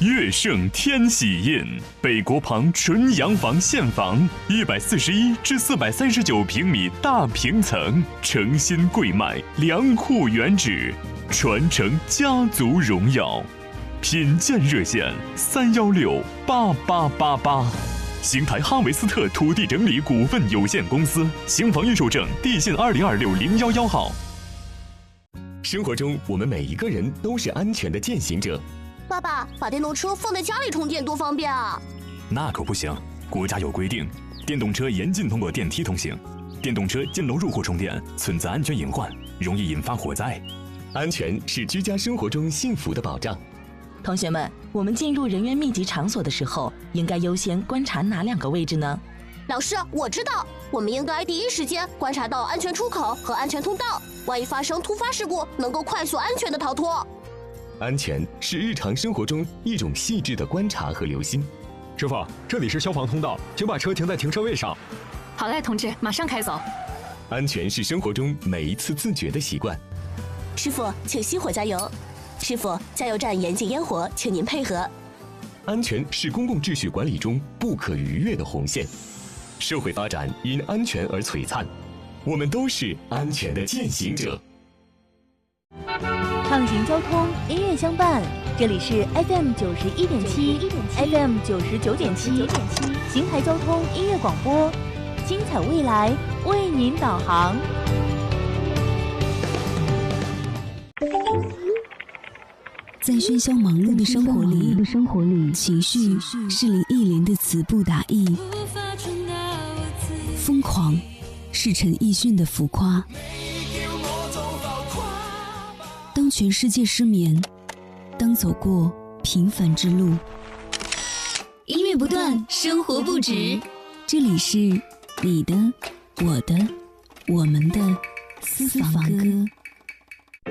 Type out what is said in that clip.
悦盛天喜印，北国旁纯洋房现房，141至439平米大平层，诚心贵卖，良户原址，传承家族荣耀。品鉴热线3168888。邢台哈维斯特土地整理股份有限公司，邢房预售证地信20260111号。 生活中，我们每一个人都是安全的践行者。 爸爸，把电动车放在家里充电多方便啊！ 那可不行，国家有规定，电动车严禁通过电梯通行，电动车进楼入户充电存在安全隐患，容易引发火灾。 安全是居家生活中幸福的保障。 同学们，我们进入人员密集场所的时候，应该优先观察哪2个位置呢？ 老师，我知道，我们应该第一时间观察到安全出口和安全通道，万一发生突发事故，能够快速安全的逃脱。 安全是日常生活中一种细致的观察和留心。 师傅，这里是消防通道，请把车停在停车位上。 好嘞，同志，马上开走。 安全是生活中每一次自觉的习惯。 师傅，请熄火加油。师傅，加油站严禁烟火，请您配合。 安全是公共秩序管理中不可逾越的红线。社会发展因安全而璀璨，我们都是安全的践行者。 畅行交通，音乐相伴，这里是 FM91.7 FM99.7 邢台交通音乐广播，精彩未来为您导航。 在喧嚣忙碌的生活里，情绪是林忆莲的词不达意，疯狂是陈奕迅的浮夸。当全世界失眠，当走过平凡之路， 音乐不断，生活不止。 这里是你的、我的、我们的私房歌。